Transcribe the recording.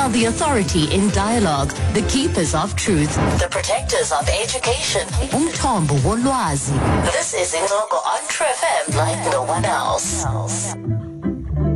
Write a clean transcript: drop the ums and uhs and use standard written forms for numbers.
are the authority in dialogue, the keepers of truth, the protectors of education. Umthombo wolwazi. This is Ingogo on True FM like no one else.